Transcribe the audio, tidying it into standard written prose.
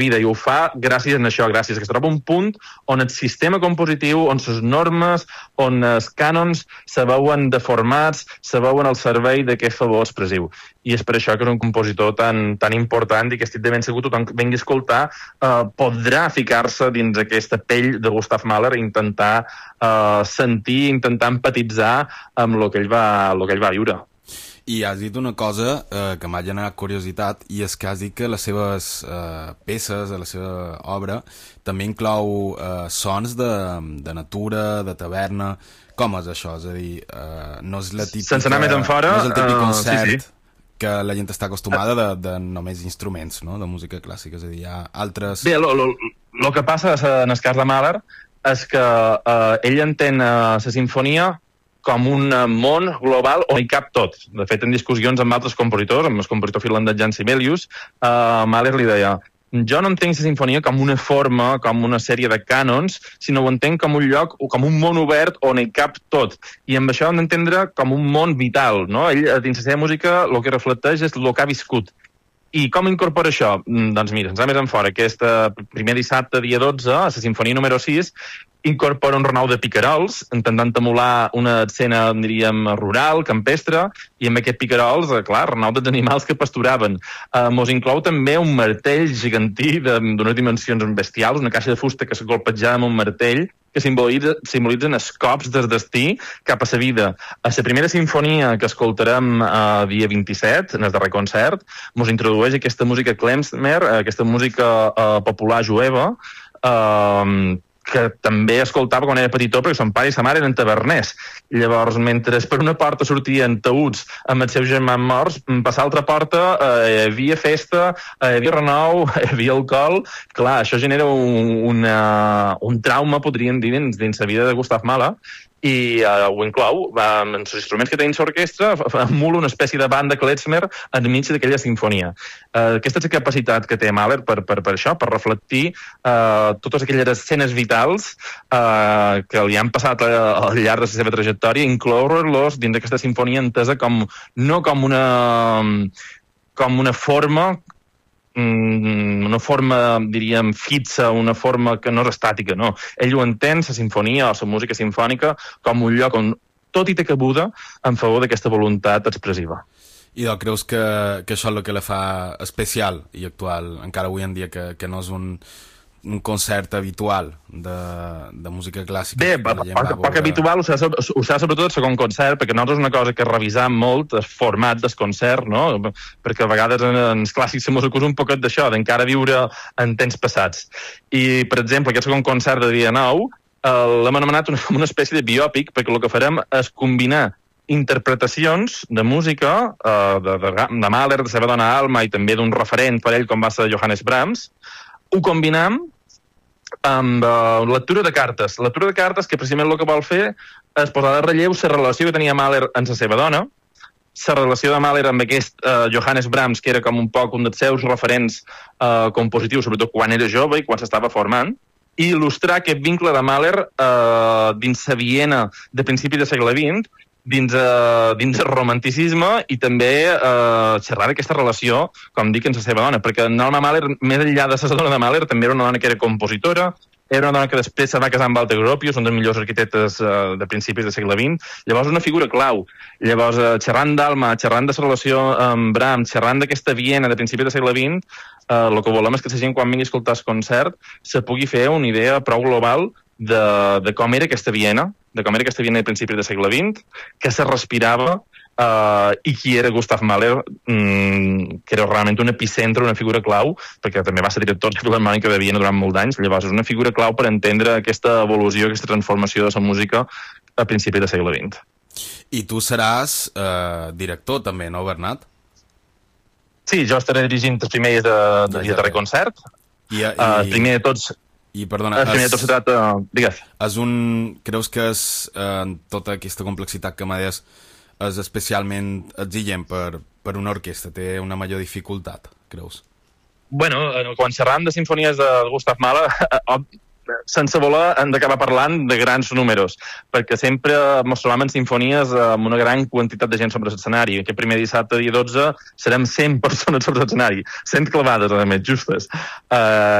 vida, i ho fa gràcies a això, gràcies que es troba un punt on el sistema compositiu, on les normes, on els cànons se veuen deformats, se veuen al servei d'aquest favor expressiu. I és per això que és un compositor tan important i que estic de ben segur tothom que vengui a escoltar podrà ficar-se dins aquesta pell de Gustav Mahler i intentar sentir, intentar empatitzar amb el que ell va viure. I has dit una cosa que m'ha generat curiositat, i és que has dit que les seves peces, la seva obra, també inclou sons de natura, de taverna. Com és això? És a dir, no és la típica... Sense anar més enfora... No és el típic concert sí. que la gent està acostumada de només instruments, no?, de música clàssica. És a dir, hi ha altres... Bé, el que passa en el cas de Mahler és que ell entén la sinfonia com un món global on hi cap tot. De fet, en discussions amb altres compositors, amb el compositor finlandès Jan Sibelius, Mahler li deia: jo no entenc la sinfonia com una forma, com una sèrie de cànons, sinó ho entenc com un lloc, o com un món obert on hi cap tot. I amb això hem d'entendre com un món vital, no? Ell, dins la seva música, el que reflecteix és el que ha viscut. I com incorpora això? Doncs mira, ens va més enfora. Aquest primer dissabte, dia 12, a la sinfonia número 6, incorpora un renou de picarols, intentant emular una escena, diríem, rural, campestre, i amb aquest picarols, clar, renou dels animals que pasturaven. Mos inclou també un martell gegantí d'unes dimensions bestials, una caixa de fusta que se golpejava amb un martell, que simbolitzen els cops del destí cap a la vida. A la primera sinfonia que escoltarem dia 27, en el darrer concert, mos introdueix aquesta música klezmer, aquesta música popular jueva, que també escoltava quan era petitó, perquè son pare i sa mare eren taverners. Llavors, mentre per una porta sortien taüts amb els seus germans morts, per l'altra porta hi havia festa, hi havia renou, hi havia alcohol. Clar, això genera un trauma, podríem dir, dins la vida de Gustav Mahler, i ho inclou. Amb els instruments que té dins l'orquestra, emula una espècie de banda klezmer enmig d'aquella sinfonia. Aquesta és la capacitat que té Mahler per això, per reflectir totes aquelles escenes vitals que li han passat al llarg de la seva trajectòria, incloure-los dins d'aquesta sinfonia entesa no com una forma, diríem, fixa, una forma que no és estàtica, no. Ell ho entén, la sinfonia o la música sinfònica, com un lloc on tot hi té cabuda en favor d'aquesta voluntat expressiva. I doncs creus que això és el que la fa especial i actual, encara avui en dia, que no és un concert habitual de música clàssica? Bé, poc habitual ho serà sobretot el segon concert, perquè nosaltres una cosa que revisam molt el format del concert, no? Perquè a vegades en els clàssics se mos acusa un poquet d'això, d'encara viure en temps passats. I, per exemple, aquest segon concert de dia 9 l'hem anomenat una espècie de biòpic, perquè el que farem és combinar interpretacions de música de Mahler, de la seva dona Alma, i també d'un referent per ell com va ser Johannes Brahms. Ho combinam amb lectura de cartes. Lectura de cartes que precisament el que vol fer és posar de relleu la relació que tenia Mahler amb la seva dona, la relació de Mahler amb aquest Johannes Brahms, que era com un poc un dels seus referents compositius, sobretot quan era jove i quan s'estava formant, i il·lustrar aquest vincle de Mahler dins la Viena de principis del segle XX, dins el romanticisme, i també xerrar d'aquesta relació, com dic, amb la seva dona, perquè Alma Mahler, més enllà de la dona de Mahler, també era una dona que era compositora, era una dona que després se va casar amb Walter Gropius, un dels millors arquitectes de principis del segle XX. Llavors, una figura clau. Llavors, xerrant d'Alma, xerrant de la relació amb Brahms, xerrant d'aquesta Viena de principis del segle XX, el que volem és que la gent, quan vingui a escoltar el concert, se pugui fer una idea prou global de com era aquesta Viena, de principis del segle XX, que se respirava, i qui era Gustav Mahler, que era realment un epicentre, una figura clau, perquè també va ser director de la Filharmònica de Viena durant molts anys. Llavors és una figura clau per entendre aquesta evolució, aquesta transformació de la música a principis del segle XX. I tu seràs director també, no, Bernat? Sí, jo estaré dirigint els primers de darrer concert. Primer de tots... I, perdona, se trata... Digues. Creus que tota aquesta complexitat que m'ha dit és especialment exigent per una orquestra? Té una major dificultat, creus? Bueno, quan xerram de sinfonies de Gustav Mahler, sense voler hem d'acabar parlant de grans números, perquè sempre ens trobam en sinfonies amb una gran quantitat de gent sobre l'escenari. Aquest primer dissabte, dia 12, serem 100 persones sobre l'escenari, 100 clavades, a més, justes.